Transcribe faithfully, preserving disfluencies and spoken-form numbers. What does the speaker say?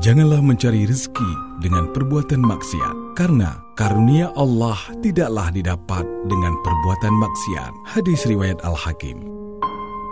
Janganlah mencari rezeki dengan perbuatan maksiat, karena karunia Allah tidaklah didapat dengan perbuatan maksiat. Hadis riwayat Al-Hakim.